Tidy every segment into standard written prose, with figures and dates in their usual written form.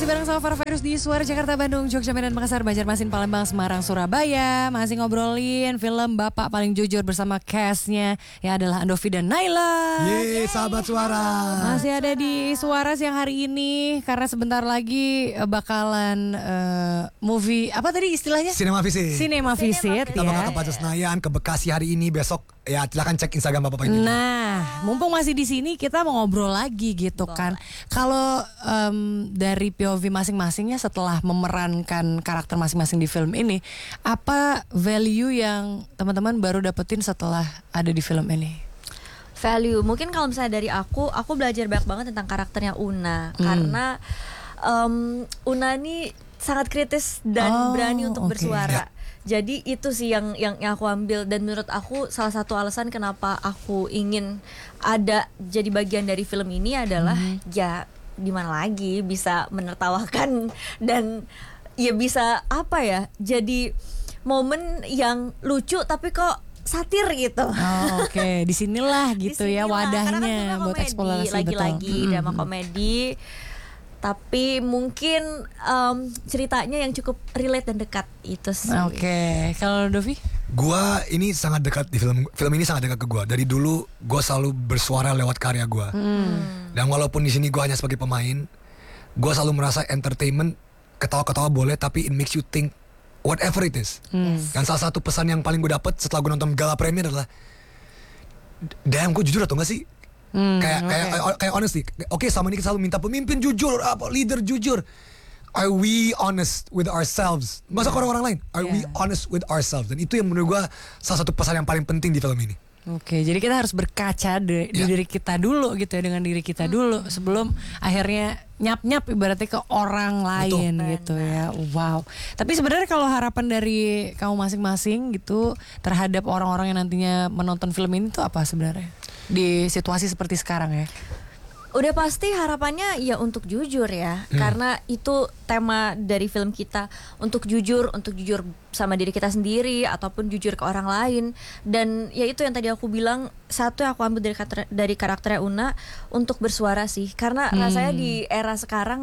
bareng sama Farah Virus di Suara Jakarta, Bandung, Jogja, Medan, Makassar, Banjarmasin, Palembang, Semarang, Surabaya. Masih ngobrolin film Bapak Paling Jujur bersama castnya yang adalah Andovi dan Naila. Yeay, sahabat Suara. Masih ada di Suara siang hari ini karena sebentar lagi bakalan movie apa tadi istilahnya? Cinema Visit. Cinema Visit Kita bakal ke Plaza Senayan, ke Bekasi hari ini, besok ya silakan cek Instagram Bapak Paling Jujur. Nah, mumpung masih di sini kita mau ngobrol lagi gitu kan. Kalau dari POV masing-masingnya setelah memerankan karakter masing-masing di film ini, apa value yang teman-teman baru dapetin setelah ada di film ini? Value, mungkin kalau misalnya dari aku belajar banyak banget tentang karakternya Una. Karena Una ini sangat kritis dan berani untuk bersuara. Jadi itu sih yang aku ambil, dan menurut aku salah satu alasan kenapa aku ingin ada jadi bagian dari film ini adalah ya gimana lagi bisa menertawakan dan ya bisa apa ya, jadi momen yang lucu tapi kok satir gitu. Oh, oke. Disinilah gitu ya wadahnya kan buat eksplorasi lagi-lagi drama komedi. Tapi mungkin ceritanya yang cukup relate dan dekat itu sih. Oke. Kalau Dovi? Gua ini sangat dekat di film ini sangat dekat ke gua. Dari dulu gua selalu bersuara lewat karya gua. Dan walaupun di sini gua hanya sebagai pemain, gua selalu merasa entertainment, ketawa-ketawa boleh, tapi it makes you think whatever it is. Dan salah satu pesan yang paling gue dapet setelah gue nonton gala premier adalah, damn, gue jujur atau enggak sih? Kayak honestly, oke, selama ini kita selalu minta pemimpin jujur, leader jujur. Are we honest with ourselves? Masa orang-orang lain? Are we honest with ourselves? Dan itu yang menurut gue salah satu pesan yang paling penting di film ini. Oke, jadi kita harus berkaca di diri kita dulu gitu ya, dengan diri kita dulu sebelum akhirnya nyap-nyap ibaratnya ke orang lain. Betul. Gitu ya. Wow. Tapi sebenarnya kalau harapan dari kamu masing-masing gitu terhadap orang-orang yang nantinya menonton film ini tuh apa sebenarnya? Di situasi seperti sekarang ya. Udah pasti harapannya ya untuk jujur ya. Karena itu tema dari film kita, untuk jujur sama diri kita sendiri ataupun jujur ke orang lain. Dan ya itu yang tadi aku bilang, satu yang aku ambil dari karakternya Una, untuk bersuara sih. Karena rasanya di era sekarang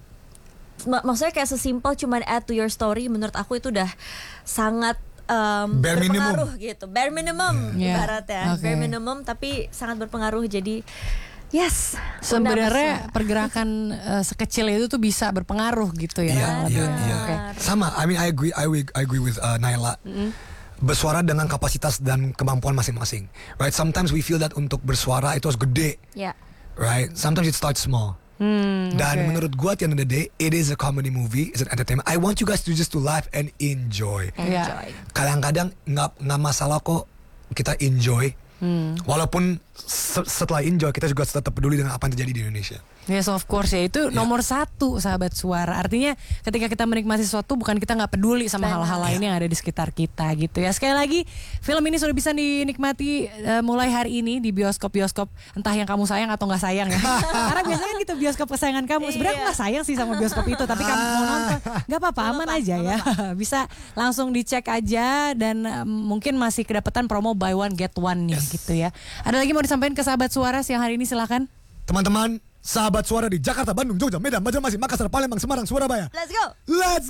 maksudnya kayak sesimpel cuman add to your story, menurut aku itu udah sangat berpengaruh gitu. Bare minimum ibaratnya. Bare minimum tapi sangat berpengaruh. Jadi yes, sebenarnya pergerakan sekecil itu tuh bisa berpengaruh gitu ya. Iya. Okay. Sama, I mean I agree with Naila. Bersuara dengan kapasitas dan kemampuan masing-masing. Right? Sometimes we feel that untuk bersuara itu harus gede. Right? Sometimes it starts small. Dan menurut gua at the end of the day, it is a comedy movie, it's an entertainment. I want you guys to just to laugh and enjoy. Kadang-kadang nggak masalah kok kita enjoy. Walaupun setelah enjoy kita juga tetap peduli dengan apa yang terjadi di Indonesia. Yes, of course ya, itu nomor satu sahabat Suara. Artinya ketika kita menikmati sesuatu, bukan kita nggak peduli sama hal-hal lain yang ada di sekitar kita gitu ya. Sekali lagi, film ini sudah bisa dinikmati mulai hari ini di bioskop-bioskop, entah yang kamu sayang atau nggak sayang ya. Karena biasanya kan gitu bioskop kesayangan kamu. Sebenarnya aku nggak sayang sih sama bioskop itu, tapi kamu mau nonton, nggak apa-apa, aman aja ya. Bisa langsung dicek aja, dan mungkin masih kedapatan promo buy one get one nih gitu ya. Ada lagi mau disampaikan ke sahabat Suara siang hari ini, silakan. Teman-teman, sahabat Suara di Jakarta, Bandung, Jogja, Medan, Banjarmasin, Makassar, Palembang, Semarang, Surabaya. Let's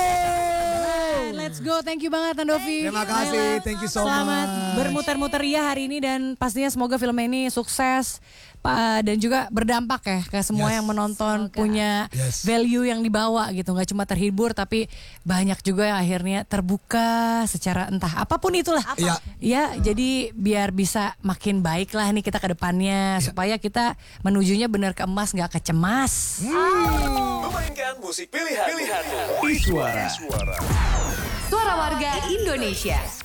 go. Thank you banget Andovi. Terima kasih, thank you so much. Selamat bermuter-muter ya hari ini, dan pastinya semoga film ini sukses dan juga berdampak ya ke semua yang menonton, punya value yang dibawa gitu, nggak cuma terhibur tapi banyak juga yang akhirnya terbuka secara entah apapun itulah. Ya, jadi biar bisa makin baik lah nih kita ke depannya, supaya kita menujunya benar ke emas, nggak ke cemas. Memainkan musik pilihan di Suara. Suara Warga Indonesia.